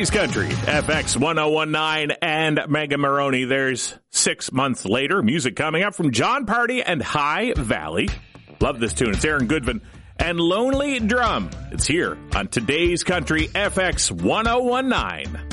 Today's Country, FX 1019 and Megan Maroney. There's 6 months later. Music coming up from John Party and High Valley. Love this tune. It's Aaron Goodvin and Lonely Drum. It's here on Today's Country, FX 1019.